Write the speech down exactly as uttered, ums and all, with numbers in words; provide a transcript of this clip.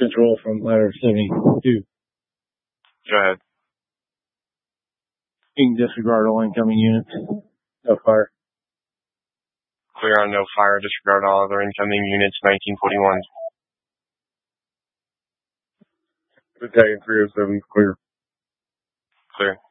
Control from ladder seventy-two. Go ahead. You can disregard all incoming units. No fire. Clear on no fire. Disregard all other incoming units. nineteen forty-one. Battalion three oh seven, clear. Clear.